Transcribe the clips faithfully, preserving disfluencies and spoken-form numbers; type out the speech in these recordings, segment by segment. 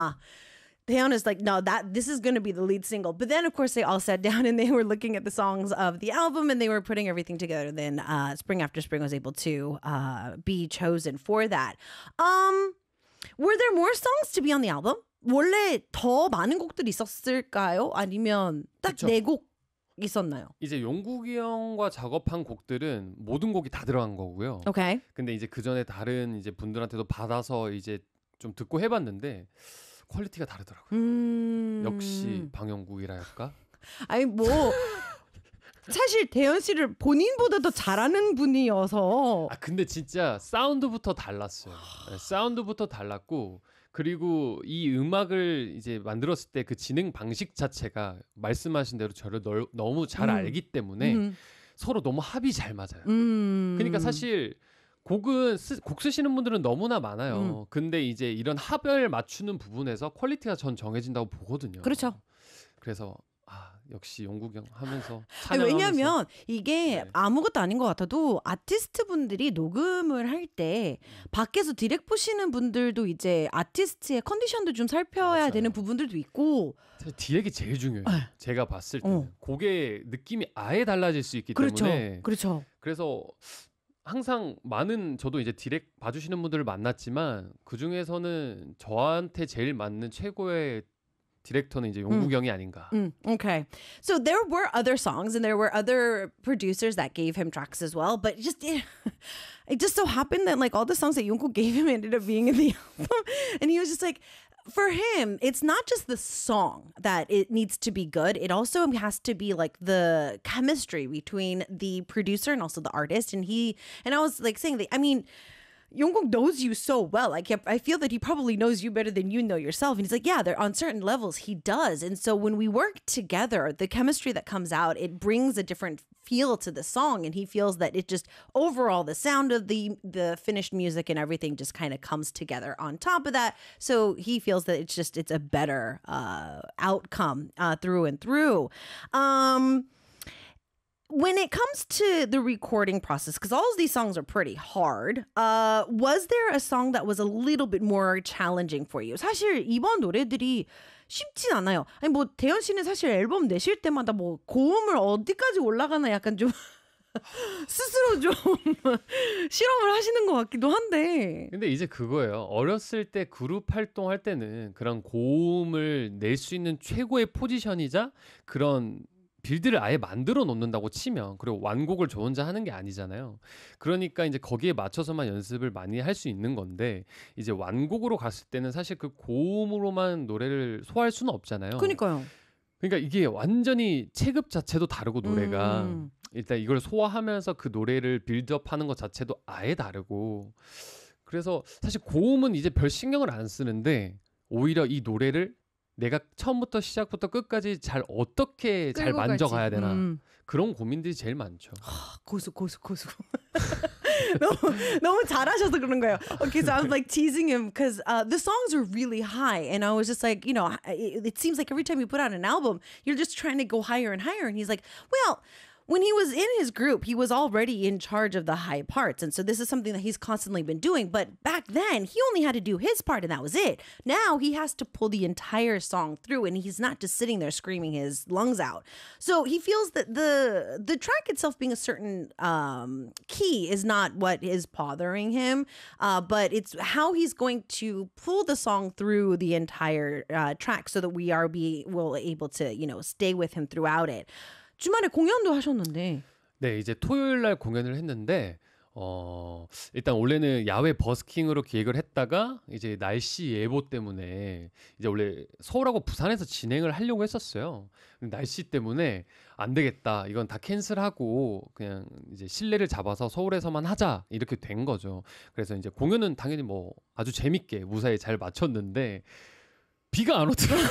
Taeyeon is like, no, that this is going to be the lead single. But then, of course, they all sat down and they were looking at the songs of the album and they were putting everything together. Then uh, Spring After Spring was able to uh, be chosen for that. Um, were there more songs to be on the album? 원래 더 많은 곡들이 있었을까요? 아니면 딱 네 곡 있었나요? 이제 용국이 형과 작업한 곡들은 모든 곡이 다 들어간 거고요. Okay. 근데 이제 그 전에 다른 이제 분들한테도 받아서 이제 좀 듣고 해봤는데 퀄리티가 다르더라고요. 음... 역시 방영국이라 할까? 아니 뭐 사실 대현 씨를 본인보다 더 잘하는 분이어서. 아 근데 진짜 사운드부터 달랐어요. 네, 사운드부터 달랐고 그리고 이 음악을 이제 만들었을 때 그 진행 방식 자체가 말씀하신 대로 저를 널, 너무 잘 음. 알기 때문에 음. 서로 너무 합이 잘 맞아요. 음. 그러니까 사실 곡은 쓰, 곡 쓰시는 분들은 너무나 많아요. 음. 근데 이제 이런 합을 맞추는 부분에서 퀄리티가 전 정해진다고 보거든요. 그렇죠. 그래서 아 역시 용국이 형 하면서 아니, 왜냐하면 이게 네. 아무것도 아닌 것 같아도 아티스트 분들이 녹음을 할 때 밖에서 디렉 보시는 분들도 이제 아티스트의 컨디션도 좀 살펴야 맞아요. 되는 부분들도 있고. 사실 디렉이 제일 중요해요. 네. 제가 봤을 때는 어. 곡의 느낌이 아예 달라질 수 있기 그렇죠. 때문에 그렇죠. 그래서 항상 많은 저도 이제 디렉 봐주시는 분들을 만났지만 그 중에서는 저한테 제일 맞는 최고의 디렉터는 이제 용국이 형이 아닌가. Mm, okay. So there were other songs and there were other producers that gave him tracks as well, but it just it, it just so happened that like all the songs that Jungkook gave him ended up being in the album, and he was just like, for him, it's not just the song that it needs to be good. It also has to be like the chemistry between the producer and also the artist. And he and I was like saying that I mean. Jungkook knows you so well. Like, I feel that he probably knows you better than you know yourself. And he's like, yeah, there on certain levels he does. And so when we work together, the chemistry that comes out, it brings a different feel to the song. And he feels that it just overall the sound of the the finished music and everything just kind of comes together on top of that. So he feels that it's just it's a better uh, outcome uh, through and through. Um, When it comes to the recording process, because all of these songs are pretty hard, uh, was there a song that was a little bit more challenging for you? 사실 이번 노래들이 쉽진 않아요. 아니 뭐 대현 씨는 사실 앨범 내실 때마다 뭐 고음을 어디까지 올라가나 약간 좀 스스로 좀 실험을 하시는 것 같기도 한데. 근데 이제 그거예요. 어렸을 때 그룹 활동할 때는 그런 고음을 낼 수 있는 최고의 포지션이자 그런 빌드를 아예 만들어 놓는다고 치면 그리고 완곡을 저 혼자 하는 게 아니잖아요. 그러니까 이제 거기에 맞춰서만 연습을 많이 할 수 있는 건데 이제 완곡으로 갔을 때는 사실 그 고음으로만 노래를 소화할 수는 없잖아요. 그러니까요. 그러니까 이게 완전히 체급 자체도 다르고 노래가 음. 일단 이걸 소화하면서 그 노래를 빌드업하는 것 자체도 아예 다르고 그래서 사실 고음은 이제 별 신경을 안 쓰는데 오히려 이 노래를 내가 처음부터 시작부터 끝까지 잘 어떻게 잘 만져가야 되나 음. 그런 고민들이 제일 많죠. 고수 고수 고수. 너무 너무 잘하셔서 그런 거예요. Okay, so I was like teasing him because uh, the songs are really high, and I was just like, you know, it, it seems like every time you put out an album, you're just trying to go higher and higher. And he's like, well. When he was in his group, he was already in charge of the high parts. And so this is something that he's constantly been doing. But back then, he only had to do his part and that was it. Now he has to pull the entire song through and he's not just sitting there screaming his lungs out. So he feels that the the track itself being a certain um, key is not what is bothering him. Uh, but it's how he's going to pull the song through the entire uh, track so that we are be will able to, you know, stay with him throughout it. 주말에 공연도 하셨는데. 네, 이제 토요일 날 공연을 했는데 어, 일단 원래는 야외 버스킹으로 기획을 했다가 이제 날씨 예보 때문에 이제 원래 서울하고 부산에서 진행을 하려고 했었어요. 날씨 때문에 안 되겠다. 이건 다 캔슬하고 그냥 이제 실내를 잡아서 서울에서만 하자. 이렇게 된 거죠. 그래서 이제 공연은 당연히 뭐 아주 재밌게 무사히 잘 마쳤는데 비가 안 오더라고요.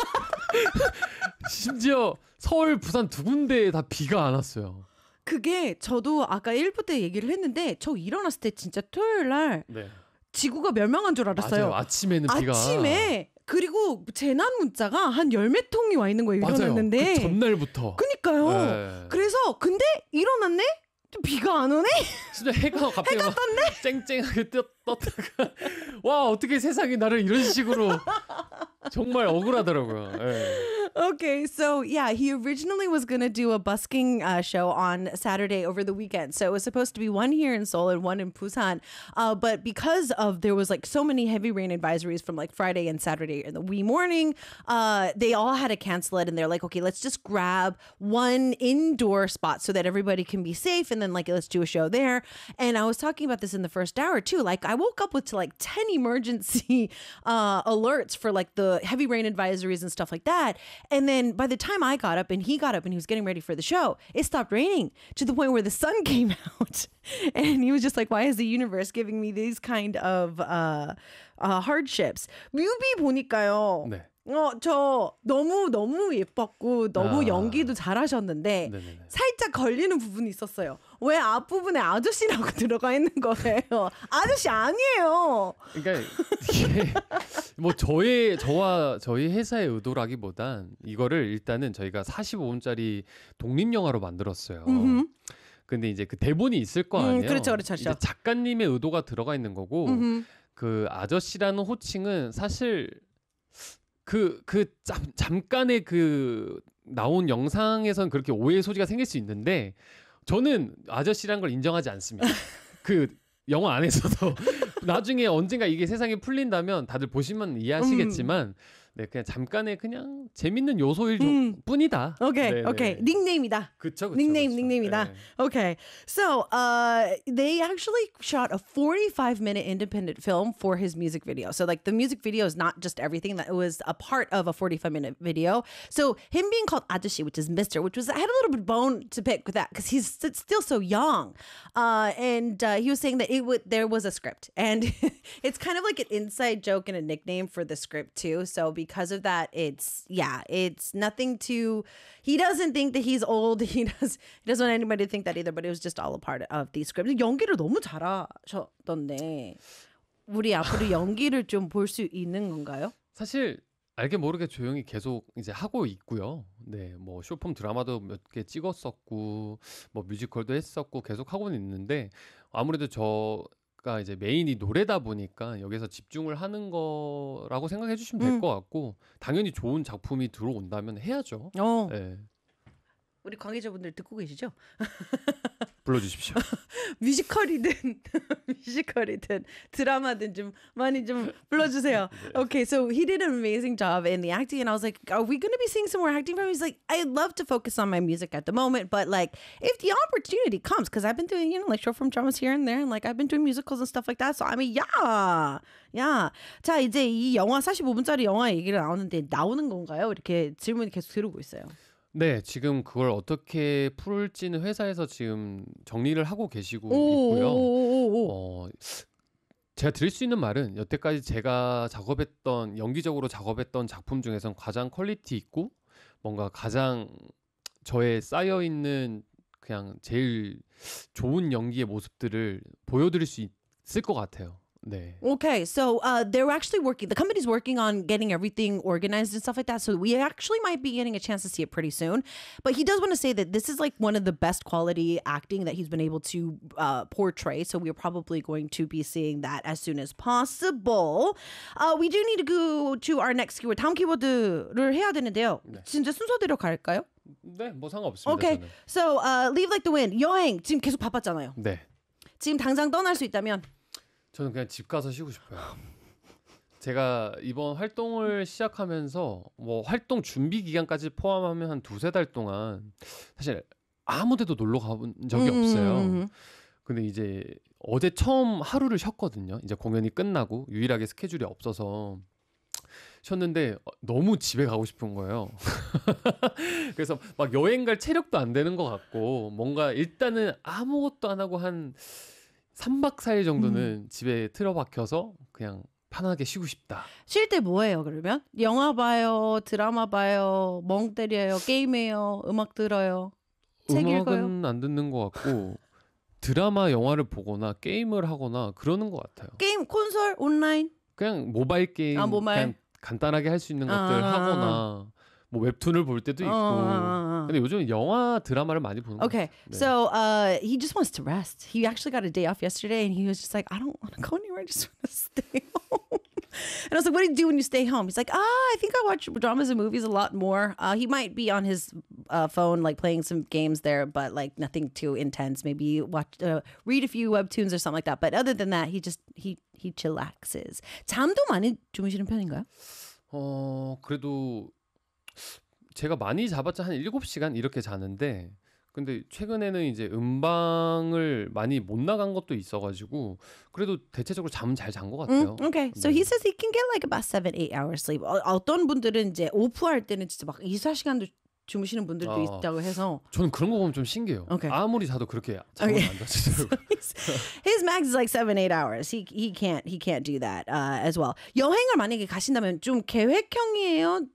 심지어 서울, 부산 두 군데에 다 비가 안 왔어요. 그게 저도 아까 일 부 때 얘기를 했는데 저 일어났을 때 진짜 토요일 날 네. 지구가 멸망한 줄 알았어요. 맞아요. 아침에는 비가. 아침에 그리고 재난 문자가 한 열 몇 통이 와 있는 거예요. 맞아요. 일어났는데. 그 전날부터. 그니까요. 네. 그래서 근데 일어났네? 비가 안 오네? 진짜 해가 갑자기 막 쨍쨍하게 떴, 떴다가 와 어떻게 세상이 나를 이런 식으로 정말 억울하더라고요. 예. Okay, so yeah, he originally was going to do a busking uh, show on Saturday over the weekend. So it was supposed to be one here in Seoul and one in Busan. Uh, but because of there was like so many heavy rain advisories from like Friday and Saturday in the wee morning, uh, they all had to cancel it. And they're like, okay, let's just grab one indoor spot so that everybody can be safe. And then like, let's do a show there. And I was talking about this in the first hour too. Like I woke up with like ten emergency uh, alerts for like the heavy rain advisories and stuff like that. And then by the time I got up and he got up and he was getting ready for the show, it stopped raining to the point where the sun came out. And he was just like, why is the universe giving me these kind of uh, uh, hardships? 뮤비 보니까요. 네. 어, 저 너무 너무 예뻤고 너무 아. 연기도 잘하셨는데 네네네. 살짝 걸리는 부분이 있었어요. 왜 앞부분에 아저씨라고 들어가 있는 거예요? 아저씨 아니에요. 그러니까 이게 뭐 저의 저와 저희 회사의 의도라기보단 이거를 일단은 저희가 사십오 분짜리 독립 영화로 만들었어요. 음흠. 근데 이제 그 대본이 있을 거 음, 아니에요. 그렇죠, 그렇죠, 이제 그렇죠. 작가님의 의도가 들어가 있는 거고 음흠. 그 아저씨라는 호칭은 사실 그, 그 잠, 잠깐의 그 나온 영상에선 그렇게 오해의 소지가 생길 수 있는데 저는 아저씨란 걸 인정하지 않습니다. 그 영화 안에서도 나중에 언젠가 이게 세상에 풀린다면 다들 보시면 이해하시겠지만 네, 그냥 잠깐의 그냥 재밌는 요소일 음. 뿐이다. Okay, 네네. okay. 닉네임이다. 그쵸, 그쵸, 닉네임, 그쵸. 닉네임이다. 네. Okay. So, uh, they actually shot a forty-five minute independent film for his music video. So, like, the music video is not just everything, that it was a part of a forty-five minute video. So, him being called Ajashi, which is Mister, which was, I had a little bit of bone to pick with that because he's st- still so young. Uh, and uh, he was saying that it would, there was a script. And it's kind of like an inside joke and a nickname for the script, too. So, because of that, it's, yeah, it's nothing to, he doesn't think that he's old. He does, he doesn't want anybody to think that either, but it was just all a part of the script. 연기를 너무 잘하셨던데, 우리 앞으로 연기를 좀 볼 수 있는 건가요? 사실 알게 모르게 조용히 계속 이제 하고 있고요. 네, 뭐 쇼폼 드라마도 몇 개 찍었었고, 뭐 뮤지컬도 했었고 계속 하고는 있는데 아무래도 저가 이제 메인이 노래다 보니까 여기서 집중을 하는 거라고 생각해 주시면 될 음. 것 같고 당연히 좋은 작품이 들어온다면 해야죠. 어, 네, 우리 관계자분들 듣고 계시죠? 불러주십시오. 뮤지컬이든 뮤지컬이든 드라마든 좀 많이 좀 불러주세요. Okay, so he did an amazing job in the acting, and I was like, "Are we going to be seeing some more acting from him?" He's like, "I'd love to focus on my music at the moment, but like, if the opportunity comes, because I've been doing, you know, like short form dramas here and there, and like I've been doing musicals and stuff like that. So I mean, yeah, yeah." 자, 이제 이 영화 사십오 분짜리 영화 얘기를 나오는데 나오는 건가요? 이렇게 질문이 계속 들어오고 있어요. 네, 지금 그걸 어떻게 풀지는 회사에서 지금 정리를 하고 계시고 오, 있고요. 오, 오, 오. 어, 제가 드릴 수 있는 말은 여태까지 제가 작업했던 연기적으로 작업했던 작품 중에선 가장 퀄리티 있고 뭔가 가장 저의 쌓여 있는 그냥 제일 좋은 연기의 모습들을 보여드릴 수 있을 것 같아요. 네. Okay, so uh, they're actually working. The company's working on getting everything organized and stuff like that. So we actually might be getting a chance to see it pretty soon. But he does want to say that this is like one of the best quality acting that he's been able to uh, portray. So we're probably going to be seeing that as soon as possible. Uh, we do need to go to our next keyword. 다음 키워드를 해야 되는데요. 네. 진짜 순서대로 갈까요? 네, 뭐 상관없습니다. Okay, 저는. so uh, leave like the wind. 여행 지금 계속 바빴잖아요. 네. 지금 당장 떠날 수 있다면. 저는 그냥 집 가서 쉬고 싶어요. 제가 이번 활동을 시작하면서 뭐 활동 준비 기간까지 포함하면 한 두세 달 동안 사실 아무 데도 놀러 가본 적이 음, 없어요. 음, 음. 근데 이제 어제 처음 하루를 쉬었거든요. 이제 공연이 끝나고 유일하게 스케줄이 없어서 쉬었는데 너무 집에 가고 싶은 거예요. 그래서 막 여행 갈 체력도 안 되는 것 같고 뭔가 일단은 아무것도 안 하고 한 삼 박 사 일 정도는 음. 집에 틀어박혀서 그냥 편하게 쉬고 싶다. 쉴 때 뭐해요 그러면? 영화 봐요, 드라마 봐요, 멍 때려요, 게임해요, 음악 들어요, 책 읽어요? 음악은 안 듣는 것 같고 드라마, 영화를 보거나 게임을 하거나 그러는 것 같아요. 게임 콘솔 온라인? 그냥 모바일 게임 아, 모바일. 그냥 간단하게 할 수 있는 것들 아. 하거나 뭐 웹툰을 볼 때도 있고. 어. 근데 요즘 영화 드라마를 많이 보는 것 Okay, 같아요. 네. so uh, he just wants to rest. He actually got a day off yesterday, and he was just like, I don't want to go anywhere. I just want to stay home. And I was like, what do you do when you stay home? He's like, ah, I think I watch dramas and movies a lot more. Uh, he might be on his uh, phone, like playing some games there, but like nothing too intense. Maybe watch, uh, read a few webtoons or something like that. But other than that, he just he he chillaxes. 잠도 많이 주무시는 편인가요? 어, 그래도 제가 많이 자봤자 한 일곱 시간 이렇게 자는데 근데 최근에는 이제 음방을 많이 못 나간 것도 있어가지고 그래도 대체적으로 잠은 잘 잔 것 같아요. Mm, okay, so 네. he says he can get like about seven, eight hours sleep. 어, 어떤 분들은 이제 오프할 때는 진짜 막 이십사 시간도 주무시는 분들도 어. 있다고 해서 저는 그런 거 보면 좀 신기해요. Okay. 아무리 자도 그렇게 잠을 Okay. 안 자시더라고요. his max is like seven, eight hours. He he can't he can't do that uh, as well. 여행을 만약에 가신다면 좀 계획형이에요,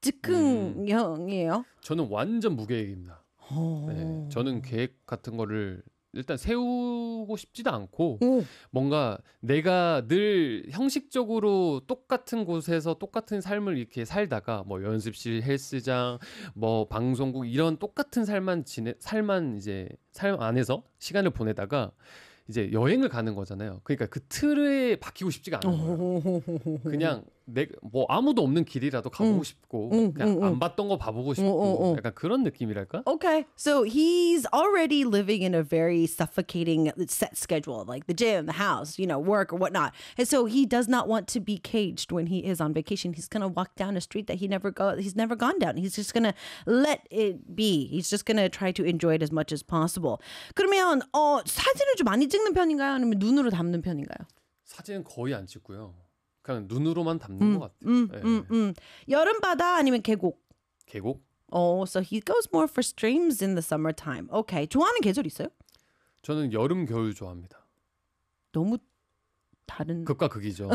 즉흥형이에요? 저는 완전 무계획입니다. 오. 네, 저는 계획 같은 거를 일단 세우고 싶지도 않고 오. 뭔가 내가 늘 형식적으로 똑같은 곳에서 똑같은 삶을 이렇게 살다가 뭐 연습실, 헬스장, 뭐 방송국 이런 똑같은 삶만 지내 삶만 이제 삶 안에서 시간을 보내다가 이제 여행을 가는 거잖아요. 그러니까 그 틀에 박히고 싶지가 않은 거예요. 그냥 내 뭐 아무도 없는 길이라도 가보고 음. 싶고 음, 그냥 음, 안 음. 봤던 거 봐보고 싶고 음, 음, 음. 약간 그런 느낌이랄까? Okay, so he's already living in a very suffocating set schedule, like the gym, the house, you know, work or whatnot. And so he does not want to be caged when he is on vacation. He's gonna walk down a street that he never go, he's never gone down. He's just gonna let it be. He's just gonna try to enjoy it as much as possible. 그러면 어 사진을 좀 많이 찍는 편인가요? 아니면 눈으로 담는 편인가요? 사진은 거의 안 찍고요. 그냥 눈으로만 담는 것 같아요. 음, 네. 음, 음. 여름 바다 아니면 계곡? 계곡? Oh, so he goes more for streams in the summertime. Okay, 좋아하는 계절 있어요? 저는 여름, 겨울 좋아합니다. 너무 다른. 극과 극이죠.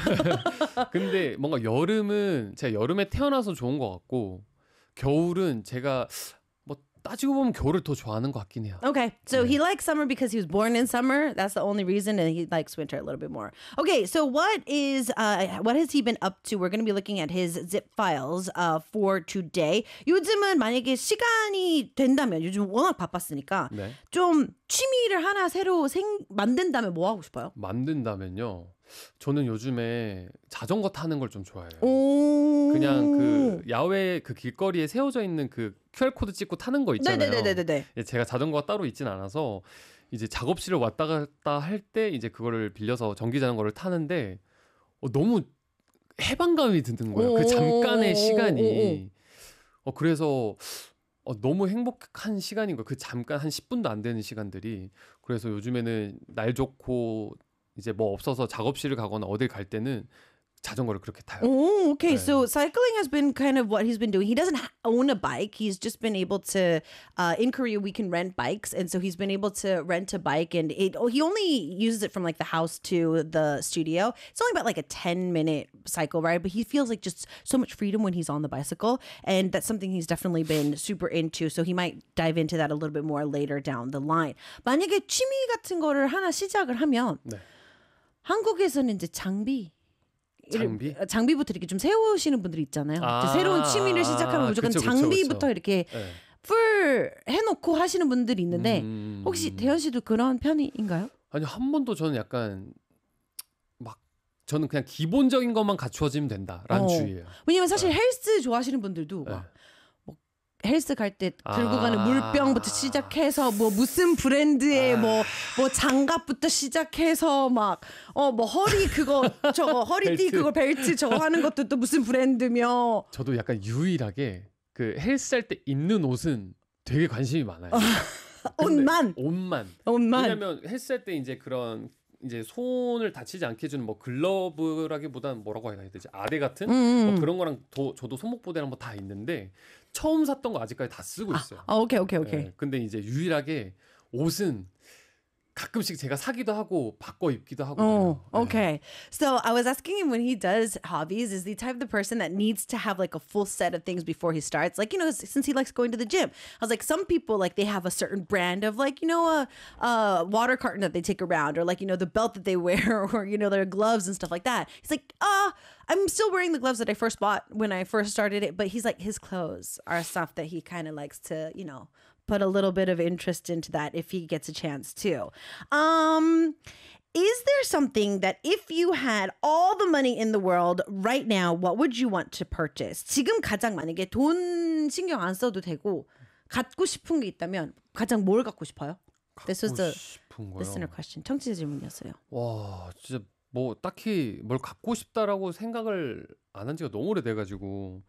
근데 뭔가 여름은 제가 여름에 태어나서 좋은 것 같고 겨울은 제가 뭐 따지고 보면 겨울을 더 좋아하는 것 같긴 해요. Okay, so he likes summer because he was born in summer. That's the only reason, and he likes winter a little bit more. Okay, so what is uh what has he been up to? We're going to be looking at his zip files uh for today. 요즘은 만약에 시간이 된다면 요즘 워낙 바빴으니까 네. 좀 취미를 하나 새로 생 만든다면 뭐 하고 싶어요? 만든다면요. 저는 요즘에 자전거 타는 걸 좀 좋아해요. 오. 그냥 그 야외 그 길거리에 세워져 있는 그 큐알 코드 찍고 타는 거 있잖아요. 네네네네네. 예, 제가 자전거가 따로 있진 않아서 이제 작업실을 왔다 갔다 할 때 이제 그거를 빌려서 전기 자전거를 타는데 어, 너무 해방감이 드는 거예요. 그 잠깐의 시간이. 어, 그래서 어, 너무 행복한 시간인 거예요. 그 잠깐 한 십 분도 안 되는 시간들이. 그래서 요즘에는 날 좋고 이제 뭐 없어서 작업실을 가거나 어딜 갈 때는 자전거를 그렇게 타요. Oh, okay. 네. So cycling has been kind of what he's been doing. He doesn't ha- own a bike. He's just been able to, uh, in Korea, we can rent bikes. And so he's been able to rent a bike and it, oh, he only uses it from like the house to the studio. It's only about like a ten minute cycle ride, but he feels like just so much freedom when he's on the bicycle. And that's something he's definitely been super into. So he might dive into that a little bit more later down the line. 만약에 취미 같은 거를 하나 시작을 하면 네. 한국에서는 이제 장비 장비? 장비부터 이렇게 좀 세우시는 분들이 있잖아요. 아, 새로운 취미를 시작하면 무조건 그쵸, 그쵸, 장비부터 그쵸. 이렇게 네. 풀 해놓고 하시는 분들이 있는데 음. 혹시 대현 씨도 그런 편인가요? 아니 한 번도 저는 약간 막 저는 그냥 기본적인 것만 갖추어지면 된다라는 어. 주의예요. 왜냐면 사실 네. 헬스 좋아하시는 분들도 네. 막 뭐 헬스 갈 때 들고 아. 가는 물병부터 시작해서 뭐 무슨 브랜드의 아. 뭐 뭐 장갑부터 시작해서 막 어 뭐 허리 그거 저거 허리띠 벨트. 그거 벨트 저거 하는 것도 또 무슨 브랜드며 저도 약간 유일하게 그 헬스할 때 입는 옷은 되게 관심이 많아요. 근데 옷만 옷만. 옷만 왜냐면 헬스할 때 이제 그런 이제 손을 다치지 않게 해주는 뭐 글러브라기보다는 뭐라고 해야 되지? 아대 같은 음. 뭐 그런 거랑 도, 저도 손목보대랑 뭐 다 있는데 처음 샀던 거 아직까지 다 쓰고 있어요. 아, 오케이 오케이 오케이. 네, 근데 이제 유일하게 옷은 가끔씩 제가 사기도 하고 바꿔 입기도 하고. Oh, 그래요. okay. So I was asking him when he does hobbies, is he the type of the person that needs to have like a full set of things before he starts? Like, you know, since he likes going to the gym. I was like, some people, like, they have a certain brand of, like, you know, a, a water carton that they take around, or like, you know, the belt that they wear, or, you know, their gloves and stuff like that. He's like, uh, I'm still wearing the gloves that I first bought when I first started it. But he's like, his clothes are stuff that he kind of likes to, you know, put a little bit of interest into that if he gets a chance to. Um, is there something that if you had all the money in the world right now, what would you want to purchase? 지금 가장 만약에 돈 신경 안 써도 되고 갖고 싶은 게 있다면 가장 뭘 갖고 싶어요? This was the 싶은 거요. listener question. 청취자 질문이었어요. 와, 진짜 뭐 딱히 뭘 갖고 싶다라고 생각을 안 한 지가 너무 오래돼가지고,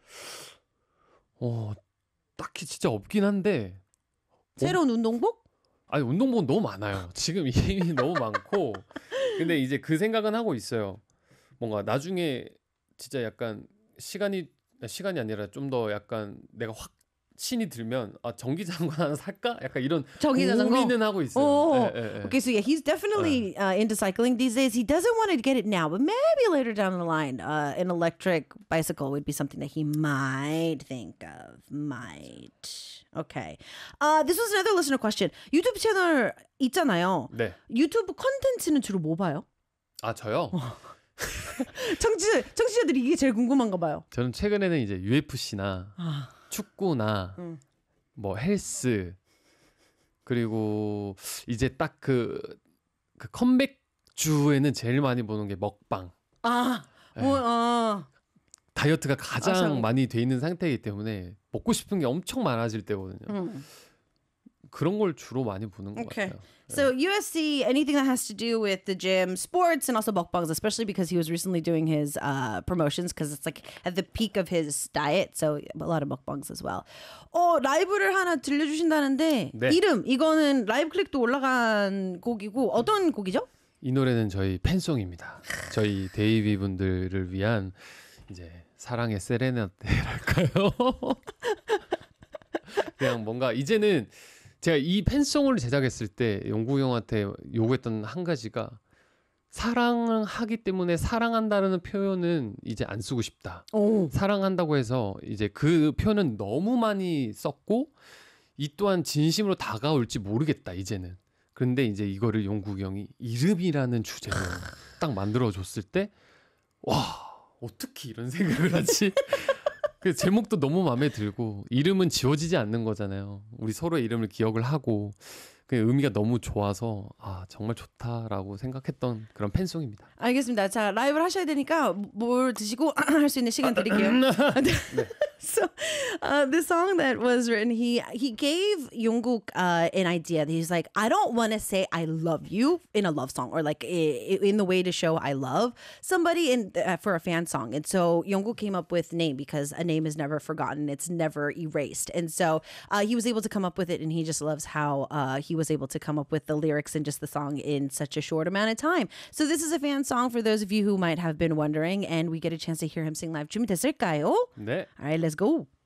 어, 딱히 진짜 없긴 한데. 새로운 운동복? 아니, 운동복은 너무 많아요. 지금 이미 너무 많고. 근데 이제 그 생각은 하고 있어요. 뭔가 나중에 진짜 약간 시간이 시간이 아니라 좀 더 약간 내가 확신이 들면 아, 전기자전거 하나 살까? 약간 이런 전기자전거? 고민은 하고 있어요. Oh, 예, 예, 예. okay. So yeah, he's definitely uh, into cycling these days. He doesn't want to get it now, but maybe later down the line, uh, an electric bicycle would be something that he might think of. Might. Okay. Uh, this was another listener question. 유튜브 채널 있잖아요. 네. 유튜브 컨텐츠는 주로 뭐 봐요? 아, 저요? 청취자, 청취자들이 이게 제일 궁금한가 봐요. 저는 최근에는 이제 유에프씨나 아. 축구나 음. 뭐 헬스, 그리고 이제 딱 그 그 컴백 주에는 제일 많이 보는 게 먹방. 아, 뭐, 아. 다이어트가 가장 아, 참. 많이 돼 있는 상태이기 때문에 먹고 싶은 게 엄청 많아질 때거든요. 음. 그런 걸 주로 많이 보는 것 Okay. 같아요. So U S C, anything that has to do with the gym, sports, and also mukbangs, especially because he was recently doing his uh, promotions because it's like at the peak of his diet. So a lot of mukbangs as well. 어, 라이브를 하나 들려주신다는데 네. 이름, 이거는 라이브 클릭도 올라간 곡이고 어떤 곡이죠? 이 노래는 저희 팬송입니다. 저희 데이비 분들을 위한 이제 사랑의 세레나데랄까요? 그냥 뭔가 이제는 제가 이 팬송을 제작했을 때 용구 형한테 요구했던 한 가지가 사랑을 하기 때문에 사랑한다는 표현은 이제 안 쓰고 싶다. 오. 사랑한다고 해서 이제 그 표현은 너무 많이 썼고 이 또한 진심으로 다가올지 모르겠다 이제는. 그런데 이제 이거를 용구 형이 이름이라는 주제로 딱 만들어줬을 때 와 어떻게 이런 생각을 하지? 그 제목도 너무 마음에 들고 이름은 지워지지 않는 거잖아요. 우리 서로의 이름을 기억을 하고 그 의미가 너무 좋아서 아 정말 좋다라고 생각했던 그런 팬송입니다. 알겠습니다. 자, 라이브를 하셔야 되니까 뭘 드시고 할 수 있는 시간 드릴게요. So, uh, the song that was written, he he gave Jungkook uh, an idea. He's like, I don't want to say I love you in a love song or like i- in the way to show I love somebody in uh, for a fan song. And so Jungkook came up with name because a name is never forgotten. It's never erased. And so uh, he was able to come up with it, and he just loves how uh, he was able to come up with the lyrics and just the song in such a short amount of time. So this is a fan song for those of you who might have been wondering, and we get a chance to hear him sing live. 준비됐을까요? 네. All right, let's go.